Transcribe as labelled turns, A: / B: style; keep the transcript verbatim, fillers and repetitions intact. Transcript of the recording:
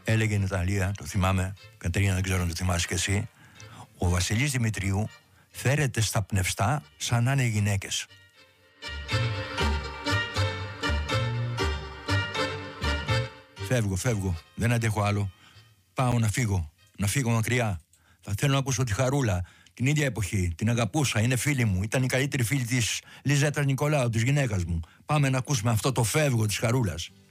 A: Έλεγε η Ναταλία, το θυμάμαι, Κατερίνα, δεν ξέρω αν το θυμάσαι και εσύ, ο Βασιλής Δημητρίου φέρεται στα πνευστά σαν να είναι γυναίκες. Φεύγω, φεύγω, δεν αντέχω άλλο. Πάω να φύγω, να φύγω μακριά. Θα θέλω να ακούσω τη Χαρούλα, την ίδια εποχή. Την αγαπούσα, είναι φίλη μου. Ήταν η καλύτερη φίλη της Λιζέτας Νικολάου, της γυναίκας μου. Πάμε να ακούσουμε αυτό το φεύγω της Χαρούλας.